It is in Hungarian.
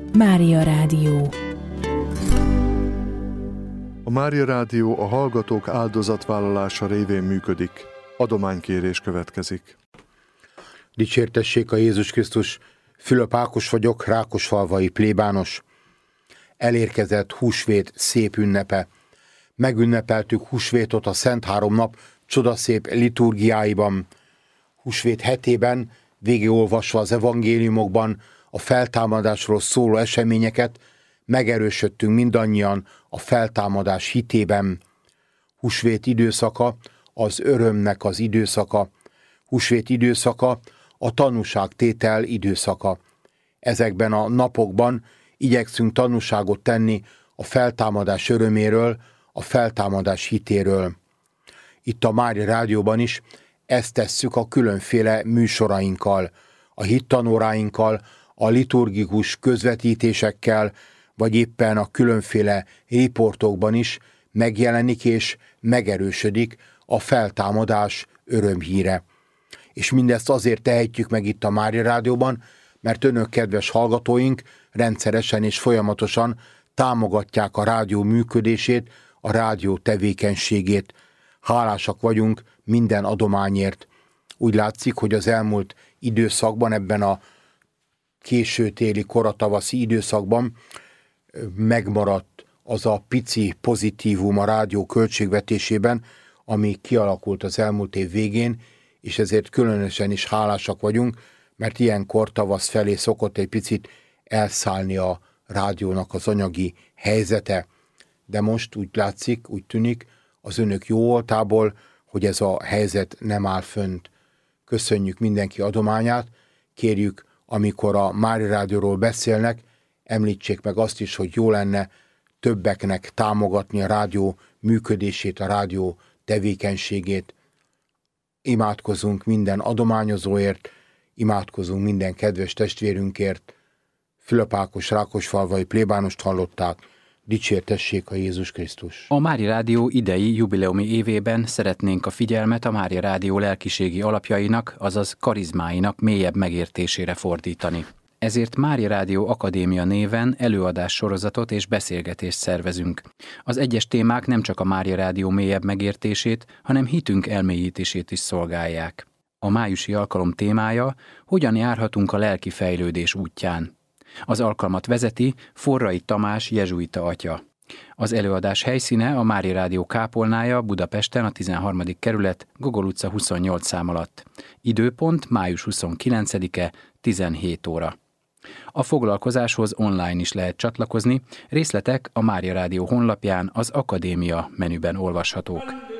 Mária Rádió. A Mária Rádió a hallgatók áldozatvállalása révén működik. Adománykérés következik. Dicsértessék a Jézus Krisztus! Fülöp Ákos vagyok, rákosfalvai plébános. Elérkezett húsvét szép ünnepe. Megünnepeltük húsvétot a Szent Háromnap csodaszép liturgiáiban. Húsvét hetében, végigolvasva az evangéliumokban a feltámadásról szóló eseményeket, megerősödtünk mindannyian a feltámadás hitében. Húsvét időszaka az örömnek az időszaka. Húsvét időszaka a tanúságtétel időszaka. Ezekben a napokban igyekszünk tanúságot tenni a feltámadás öröméről, a feltámadás hitéről. Itt a Mária Rádióban is ezt tesszük a különféle műsorainkkal, a hittanóráinkkal, a liturgikus közvetítésekkel, vagy éppen a különféle riportokban is megjelenik és megerősödik a feltámadás örömhíre. És mindezt azért tehetjük meg itt a Mária Rádióban, mert önök, kedves hallgatóink, rendszeresen és folyamatosan támogatják a rádió működését, a rádió tevékenységét. Hálásak vagyunk minden adományért. Úgy látszik, hogy az elmúlt időszakban, ebben a későtéli, koratavaszi időszakban megmaradt az a pici pozitívum a rádió költségvetésében, ami kialakult az elmúlt év végén, és ezért különösen is hálásak vagyunk, mert ilyenkor tavasz felé szokott egy picit elszállni a rádiónak az anyagi helyzete. De most úgy látszik, úgy tűnik az önök jó voltából, hogy ez a helyzet nem áll fönt. Köszönjük mindenki adományát, kérjük, amikor a Mária Rádióról beszélnek, említsék meg azt is, hogy jó lenne többeknek támogatni a rádió működését, a rádió tevékenységét. Imádkozunk minden adományozóért, imádkozunk minden kedves testvérünkért. Fülöp Ákos rákosfalvai plébánost hallották, dicsértessék a Jézus Krisztus! A Mária Rádió idei jubileumi évében szeretnénk a figyelmet a Mária Rádió lelkiségi alapjainak, azaz karizmáinak mélyebb megértésére fordítani. Ezért Mária Rádió Akadémia néven előadássorozatot és beszélgetést szervezünk. Az egyes témák nem csak a Mária Rádió mélyebb megértését, hanem hitünk elmélyítését is szolgálják. A májusi alkalom témája: hogyan járhatunk a lelki fejlődés útján. Az alkalmat vezeti Forrai Tamás jezsuita atya. Az előadás helyszíne a Mária Rádió kápolnája Budapesten, a 13. kerület, Gogol utca 28 szám alatt. Időpont május 29-e, 17 óra. A foglalkozáshoz online is lehet csatlakozni, részletek a Mária Rádió honlapján az Akadémia menüben olvashatók.